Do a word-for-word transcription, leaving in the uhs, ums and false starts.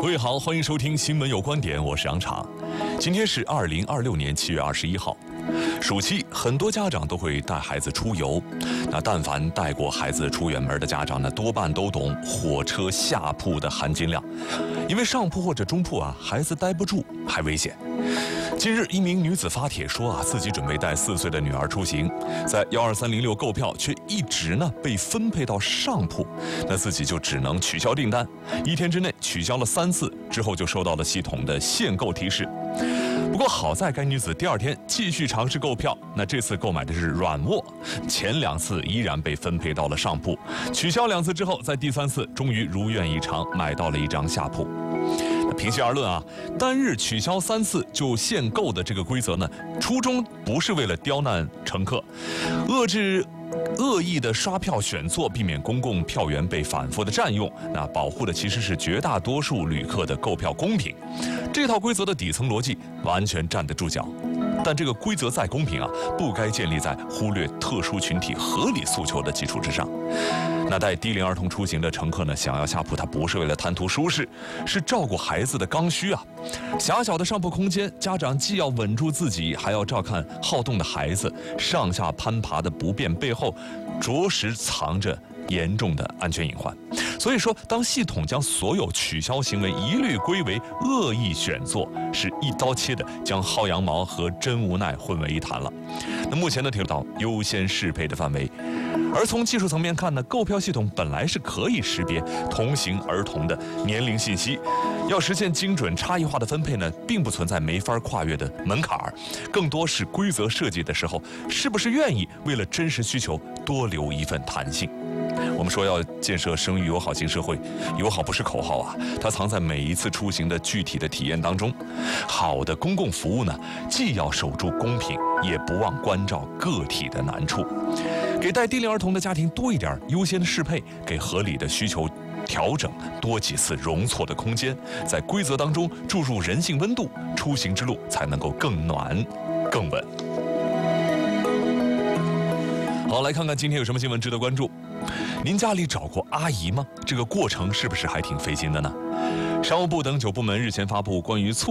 各位好，欢迎收听新闻有观点，我是杨昶。今天是二零二六年七月二十一号，暑期很多家长都会带孩子出游。那但凡带过孩子出远门的家长呢，多半都懂火车下铺的含金量，因为上铺或者中铺啊，孩子待不住还危险。近日，一名女子发帖说啊，自己准备带四岁的女儿出行，在幺二三零六购票，却一直呢被分配到上铺，那自己就只能取消订单。一天之内取消了三次，之后就收到了系统的限购提示。不过好在该女子第二天继续尝试购票，那这次购买的是软卧，前两次依然被分配到了上铺，取消两次之后，在第三次终于如愿以偿买到了一张下铺。平心而论啊，单日取消三次就限购的这个规则呢，初衷不是为了刁难乘客，遏制恶意的刷票选错，避免公共票源被反复的占用，那保护的其实是绝大多数旅客的购票公平。这套规则的底层逻辑完全站得住脚。但这个规则再公平啊，不该建立在忽略特殊群体合理诉求的基础之上。那带低龄儿童出行的乘客呢，想要下铺，他不是为了贪图舒适，是照顾孩子的刚需啊。狭小的上铺空间，家长既要稳住自己，还要照看好动的孩子，上下攀爬的不便背后，着实藏着严重的安全隐患。所以说，当系统将所有取消行为一律归为恶意选错，是一刀切的将薅羊毛和真无奈混为一谈了。那目前呢，提到优先适配的范围，而从技术层面看呢，购票系统本来是可以识别同行儿童的年龄信息，要实现精准差异化的分配呢，并不存在没法跨越的门槛儿，更多是规则设计的时候，是不是愿意为了真实需求多留一份弹性。我们说要建设生育友好型社会，友好不是口号啊，它藏在每一次出行的具体的体验当中。好的公共服务呢，既要守住公平，也不忘关照个体的难处，给带低龄儿童的家庭多一点优先的适配，给合理的需求调整多几次容错的空间，在规则当中注入人性温度，出行之路才能够更暖更稳。好，来看看今天有什么新闻值得关注。您家里找过阿姨吗？这个过程是不是还挺费劲的呢？商务部等九部门日前发布关于促